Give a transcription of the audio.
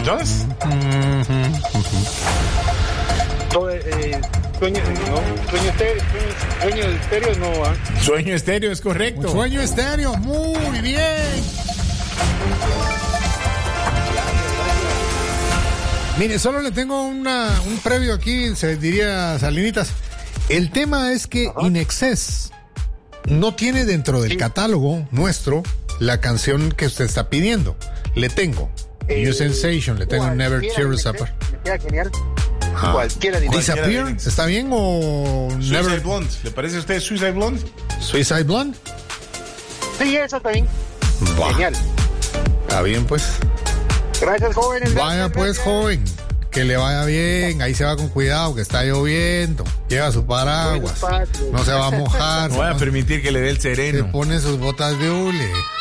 Entonces. Sueño estéreo no va. Sueño estéreo es correcto. Sueño estéreo, muy bien. Mire, solo le tengo un previo aquí, se diría Salinitas. El tema es que In Excess no tiene dentro del catálogo nuestro la canción que usted está pidiendo. Le tengo New Sensation, le tengo Never Tears Apart. Me queda genial. Cualquiera de Disappear, ¿está bien o Suicide Never? Blonde. ¿Le parece a usted Suicide Blonde? Suicide Blonde. Sí, eso también. Bah, Genial. está bien, pues. Gracias, jóvenes. Vaya Gracias, pues, gracias. joven. Que le vaya bien. Ahí se va con cuidado, que está lloviendo. Lleva su paraguas. No se va a mojar. No voy a permitir que le dé el Se sereno. pone sus botas de hule.